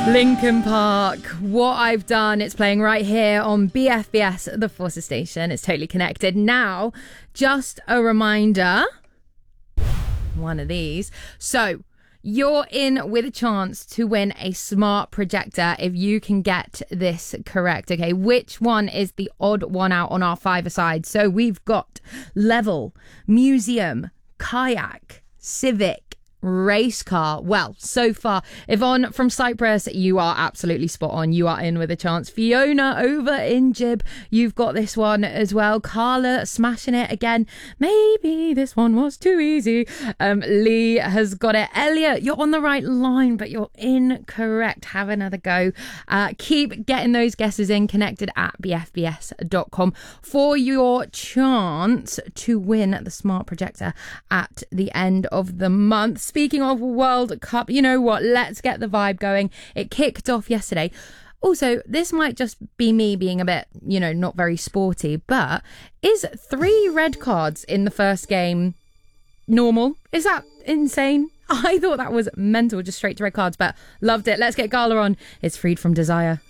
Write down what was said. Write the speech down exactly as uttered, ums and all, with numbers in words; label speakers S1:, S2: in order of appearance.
S1: Linkin Park, What I've Done. It's playing right here on B F B S, the Forces Station. It's totally connected. Now, just a reminder, one of these. So, you're in with a chance to win a smart projector if you can get this correct. Okay, which one is the odd one out on our five-a-side? So, we've got Level, Museum, Kayak, Civic, Race car. Well, so far, Yvonne from Cyprus, you are absolutely spot on. You are in with a chance. Fiona over in Jib, you've got this one as well. Carla smashing it again. Maybe this one was too easy. Um, Lee has got it. Elliot, you're on the right line, but you're incorrect. Have another go. Uh, keep getting those guesses in. Connected at b f b s dot com for your chance to win the smart projector at the end of the month. Speaking of World Cup, you know what? Let's get the vibe going. It kicked off yesterday. Also, this might just be me being a bit, you know, not very sporty, but is three red cards in the first game normal? Is that insane? I thought that was mental, just straight to red cards, but loved it. Let's get Gala on. It's Freed from Desire.